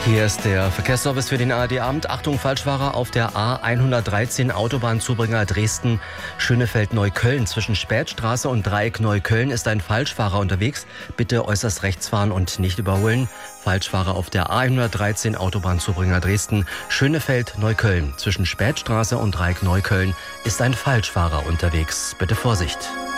Hier ist der Verkehrsservice für den ARD-Abend. Achtung, Falschfahrer auf der A113 Autobahnzubringer Dresden-Schönefeld-Neukölln. Zwischen Spätstraße und Dreieck Neukölln ist ein Falschfahrer unterwegs. Bitte äußerst rechts fahren und nicht überholen. Falschfahrer auf der A113 Autobahnzubringer Dresden-Schönefeld-Neukölln. Zwischen Spätstraße und Dreieck Neukölln ist ein Falschfahrer unterwegs. Bitte Vorsicht.